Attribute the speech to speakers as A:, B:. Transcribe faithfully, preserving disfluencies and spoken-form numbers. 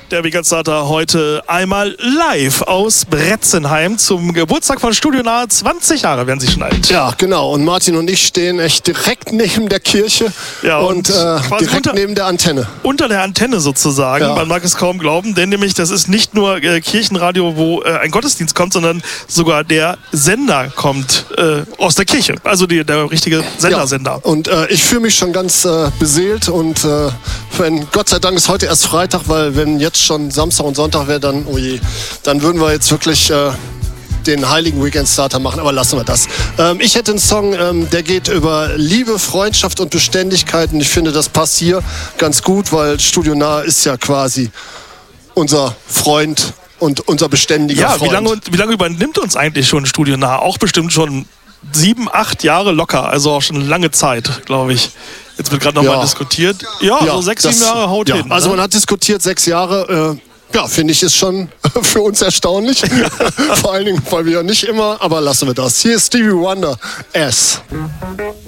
A: Der Weekend Starter heute einmal live aus Bretzenheim zum Geburtstag von Studio Nahe. zwanzig Jahre werden sie schon alt.
B: Ja, genau. Und Martin und ich stehen echt direkt neben der Kirche
A: ja, und,
B: und äh, direkt
A: unter,
B: neben der Antenne.
A: Unter der Antenne sozusagen. Ja. Man mag es kaum glauben, denn nämlich das ist nicht nur äh, Kirchenradio, wo äh, ein Gottesdienst kommt, sondern sogar der Sender kommt äh, aus der Kirche. Also die, der richtige Sendersender.
B: Ja. Und äh, ich fühle mich schon ganz äh, beseelt und äh, wenn, Gott sei Dank ist heute erst Freitag, weil wenn jetzt schon Samstag und Sonntag wäre, dann, oh je, dann würden wir jetzt wirklich äh, den heiligen Weekend Starter machen, aber lassen wir das. Ähm, ich hätte einen Song, ähm, der geht über Liebe, Freundschaft und Beständigkeit und ich finde, das passt hier ganz gut, weil Studio Nahe ist ja quasi unser Freund und unser beständiger
A: ja,
B: Freund.
A: Wie lange, wie lange übernimmt uns eigentlich schon Studio Nahe? Auch bestimmt schon sieben, acht Jahre locker, also auch schon lange Zeit, glaube ich. Jetzt wird gerade nochmal ja. diskutiert. Ja, ja, so sechs, das, sieben Jahre haut
B: ja.
A: hin.
B: Also
A: ne?
B: man hat diskutiert, sechs Jahre. Äh, ja, finde ich, ist schon für uns erstaunlich. Vor allen Dingen, weil wir ja nicht immer, aber lassen wir das. Hier ist Stevie Wonder, S.